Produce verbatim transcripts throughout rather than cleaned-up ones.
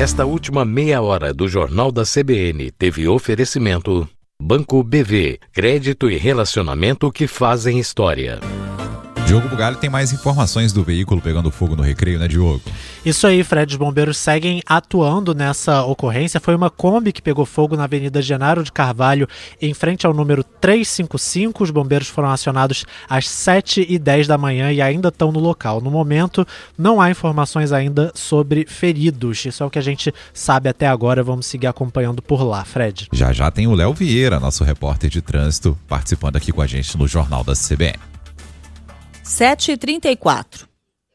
Esta última meia hora do Jornal da C B N teve oferecimento Banco B V, crédito e relacionamento que fazem história. Diogo Bugalho tem mais informações do veículo pegando fogo no Recreio, né, Diogo? Isso aí, Fred. Os bombeiros seguem atuando nessa ocorrência. Foi uma Kombi que pegou fogo na Avenida Genaro de Carvalho, em frente ao número trezentos e cinquenta e cinco. Os bombeiros foram acionados às sete e dez da manhã e ainda estão no local. No momento, não há informações ainda sobre feridos. Isso é o que a gente sabe até agora. Vamos seguir acompanhando por lá, Fred. Já já tem o Léo Vieira, nosso repórter de trânsito, participando aqui com a gente no Jornal da C B N. sete e trinta e quatro.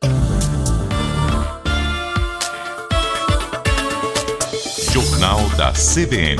Jornal da C B N.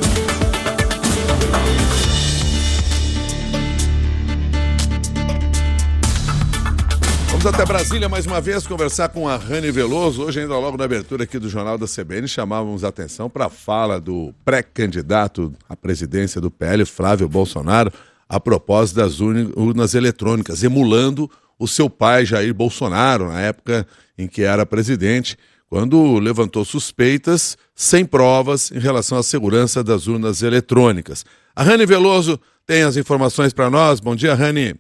Vamos até Brasília mais uma vez conversar com a Rani Veloso. Hoje, ainda logo na abertura aqui do Jornal da C B N, chamávamos a atenção para a fala do pré-candidato à presidência do P L, Flávio Bolsonaro, a propósito das urnas eletrônicas, emulando o seu pai, Jair Bolsonaro, na época em que era presidente, quando levantou suspeitas sem provas em relação à segurança das urnas eletrônicas. A Rani Veloso tem as informações para nós. Bom dia, Rani.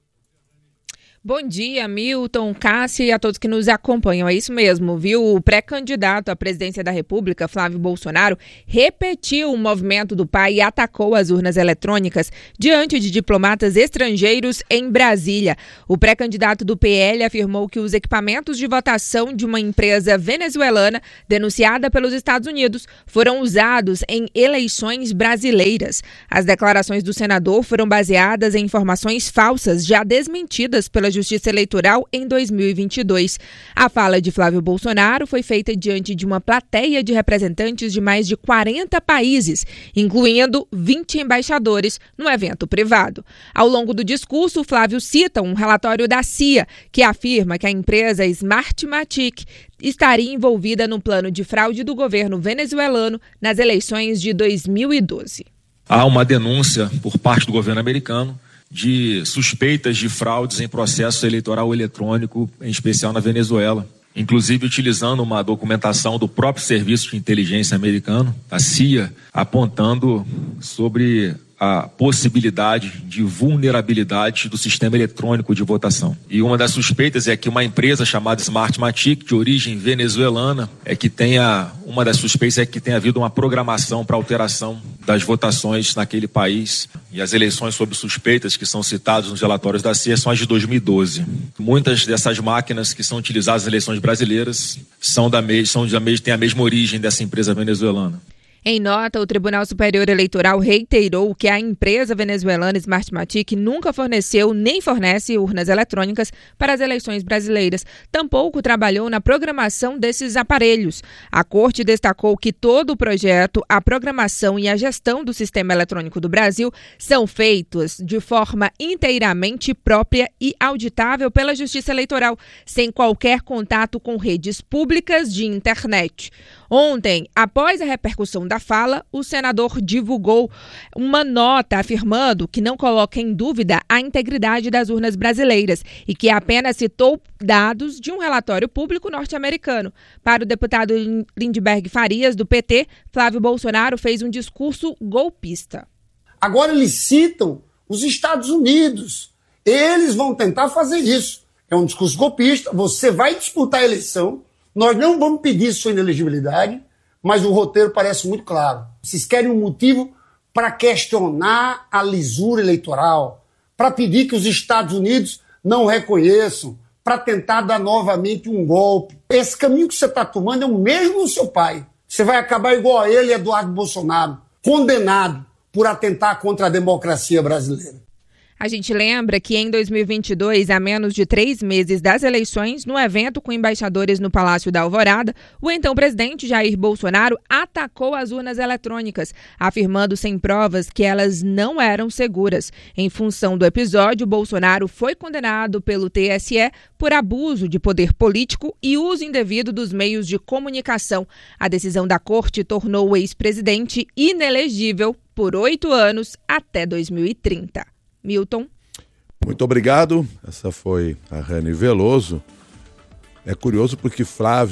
Bom dia, Milton, Cássia e a todos que nos acompanham. É isso mesmo, viu? O pré-candidato à presidência da República, Flávio Bolsonaro, repetiu o movimento do pai e atacou as urnas eletrônicas diante de diplomatas estrangeiros em Brasília. O pré-candidato do P L afirmou que os equipamentos de votação de uma empresa venezuelana denunciada pelos Estados Unidos foram usados em eleições brasileiras. As declarações do senador foram baseadas em informações falsas já desmentidas pela Justiça Eleitoral em dois mil e vinte e dois. A fala de Flávio Bolsonaro foi feita diante de uma plateia de representantes de mais de quarenta países, incluindo vinte embaixadores, no evento privado. Ao longo do discurso, Flávio cita um relatório da C I A, que afirma que a empresa Smartmatic estaria envolvida no plano de fraude do governo venezuelano nas eleições de dois mil e doze. Há uma denúncia por parte do governo americano de suspeitas de fraudes em processo eleitoral eletrônico, em especial na Venezuela, inclusive utilizando uma documentação do próprio Serviço de Inteligência americano, a C I A, apontando sobre a possibilidade de vulnerabilidade do sistema eletrônico de votação. E uma das suspeitas é que uma empresa chamada Smartmatic, de origem venezuelana, é que tenha, uma das suspeitas é que tenha havido uma programação para alteração das votações naquele país. E as eleições sob suspeitas que são citadas nos relatórios da C I A são as de dois mil e doze. Muitas dessas máquinas que são utilizadas nas eleições brasileiras são da mes- são da mes- têm a mesma origem dessa empresa venezuelana. Em nota, o Tribunal Superior Eleitoral reiterou que a empresa venezuelana Smartmatic nunca forneceu nem fornece urnas eletrônicas para as eleições brasileiras. Tampouco trabalhou na programação desses aparelhos. A Corte destacou que todo o projeto, a programação e a gestão do sistema eletrônico do Brasil são feitos de forma inteiramente própria e auditável pela Justiça Eleitoral, sem qualquer contato com redes públicas de internet. Ontem, após a repercussão da fala, o senador divulgou uma nota afirmando que não coloca em dúvida a integridade das urnas brasileiras e que apenas citou dados de um relatório público norte-americano. Para o deputado Lindbergh Farias, do P T, Flávio Bolsonaro fez um discurso golpista. Agora eles citam os Estados Unidos. Eles vão tentar fazer isso. É um discurso golpista. Você vai disputar a eleição. Nós não vamos pedir sua inelegibilidade, mas o roteiro parece muito claro. Vocês querem um motivo para questionar a lisura eleitoral, para pedir que os Estados Unidos não reconheçam, para tentar dar novamente um golpe. Esse caminho que você está tomando é o mesmo do seu pai. Você vai acabar igual a ele, Eduardo Bolsonaro, condenado por atentar contra a democracia brasileira. A gente lembra que em dois mil e vinte e dois, a menos de três meses das eleições, no evento com embaixadores no Palácio da Alvorada, o então presidente Jair Bolsonaro atacou as urnas eletrônicas, afirmando sem provas que elas não eram seguras. Em função do episódio, Bolsonaro foi condenado pelo T S E por abuso de poder político e uso indevido dos meios de comunicação. A decisão da corte tornou o ex-presidente inelegível por oito anos até dois mil e trinta. Milton. Muito obrigado. Essa foi a Rani Veloso. É curioso porque Flávio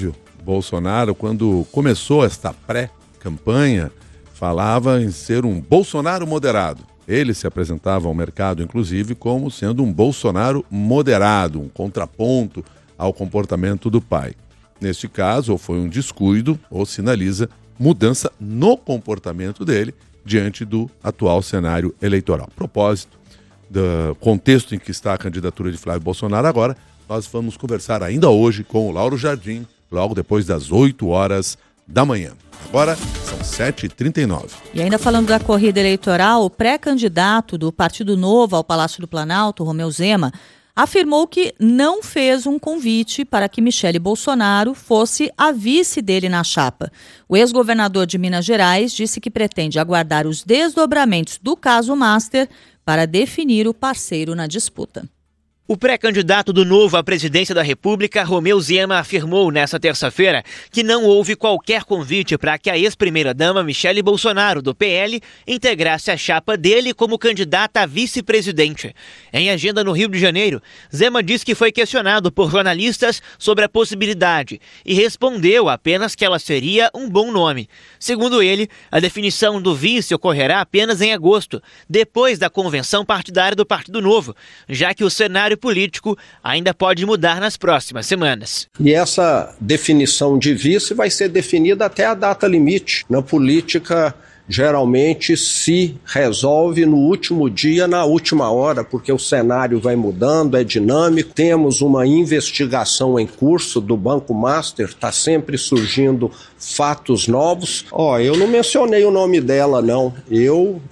Bolsonaro, quando começou esta pré-campanha, falava em ser um Bolsonaro moderado. Ele se apresentava ao mercado, inclusive, como sendo um Bolsonaro moderado, um contraponto ao comportamento do pai. Neste caso, ou foi um descuido, ou sinaliza mudança no comportamento dele diante do atual cenário eleitoral. A propósito do contexto em que está a candidatura de Flávio Bolsonaro agora, nós vamos conversar ainda hoje com o Lauro Jardim, logo depois das oito horas da manhã. Agora são sete e trinta e nove. E ainda falando da corrida eleitoral, o pré-candidato do Partido Novo ao Palácio do Planalto, Romeu Zema, afirmou que não fez um convite para que Michele Bolsonaro fosse a vice dele na chapa. O ex-governador de Minas Gerais disse que pretende aguardar os desdobramentos do caso Master para definir o parceiro na disputa. O pré-candidato do Novo à presidência da República, Romeu Zema, afirmou nesta terça-feira que não houve qualquer convite para que a ex-primeira-dama Michele Bolsonaro, do P L, integrasse a chapa dele como candidata a vice-presidente. Em agenda no Rio de Janeiro, Zema disse que foi questionado por jornalistas sobre a possibilidade e respondeu apenas que ela seria um bom nome. Segundo ele, a definição do vice ocorrerá apenas em agosto, depois da convenção partidária do Partido Novo, já que o cenário político ainda pode mudar nas próximas semanas. E essa definição de vice vai ser definida até a data limite. Na política, geralmente se resolve no último dia, na última hora, porque o cenário vai mudando, é dinâmico. Temos uma investigação em curso do Banco Master, está sempre surgindo fatos novos. Ó, eu não mencionei o nome dela, não. Eu